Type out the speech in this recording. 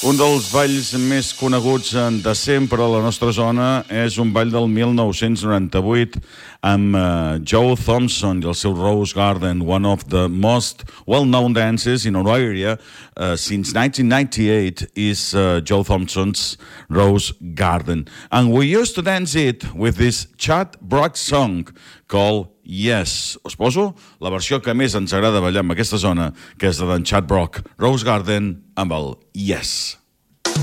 Un dels balls més coneguts de sempre a la nostra zona és un ball del 1998 amb Joe Thompson i el seu Rose Garden, one of the most well-known dances in our area since 1998 is Joe Thompson's Rose Garden. And we used to dance it with this Chad Brock song called Yes. Us poso la versió que més ens agrada ballar en aquesta zona, que és la d'en Chad Brock, Rose Garden, amb el Yes.